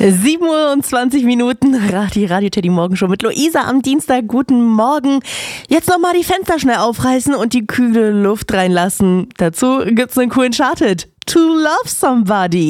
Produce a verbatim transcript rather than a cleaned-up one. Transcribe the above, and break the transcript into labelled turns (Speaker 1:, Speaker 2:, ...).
Speaker 1: sieben Uhr und zwanzig Minuten, die Radio Teddy Morgenshow mit Luisa am Dienstag. Guten Morgen. Jetzt nochmal die Fenster schnell aufreißen und die kühle Luft reinlassen. Dazu gibt's einen coolen Chart-Hit. To Love Somebody.